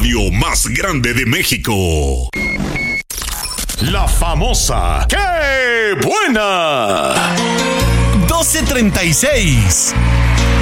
radio más grande de México. La famosa ¡Qué buena! 12:36.